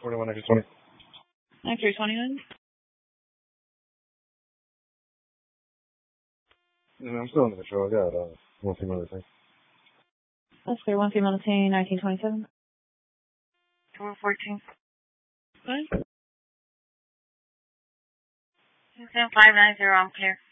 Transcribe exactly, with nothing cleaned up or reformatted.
forty-one extra twenty. Extra twenty-one? Yeah, I'm still on the patrol. I got uh, one female thing. That's clear. One female detainee, nineteen twenty-seven. four fourteen. What? five nine zero, I'm clear.